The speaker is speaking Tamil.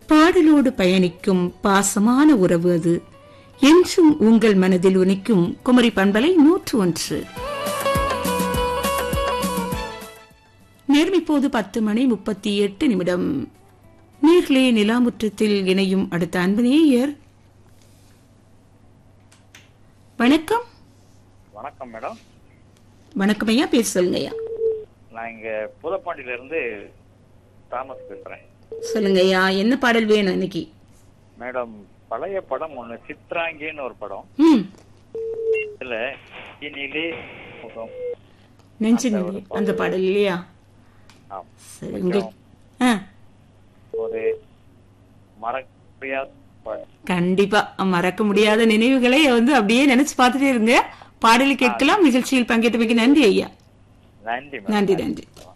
பாடலோடு பயணிக்கும் பாசமான உறவு அது. என்றும் உங்கள் மனதில் உனிக்கும் குமரி பண்பலை 101. நேரம் இப்போது 10:38. நேர்களே, நிலாமுற்றத்தில் இணையும் அடுத்த அன்பு நேயர். வணக்கம். வணக்கம் மேடம். வணக்கம் ஐயா, பேர் சொல்லுங்க ஐயா. நான் இங்க புதப்பாண்டியில இருந்து தாமஸ் பேசுறேன். சொல்லுங்க ஐயா, என்ன பாடல் வேணும் இன்னைக்கு? மேடம், பழைய படம் ஒண்ணு, சித்ராங்கின்னு ஒரு படம். இதுல இனிலே முகம் நெஞ்சினிலே அந்த பாடல் இல்லையா? சரி, ஒரு மறக்க கண்டிப்பா மறக்க முடியாத நினைவுகளை அப்படியே நினைச்சு பார்த்துட்டே இருங்க. பாடலை கேட்கலாம். நிகழ்ச்சியில் பங்கேற்றமைக்கு நன்றி ஐயா. நன்றி நன்றி நன்றி.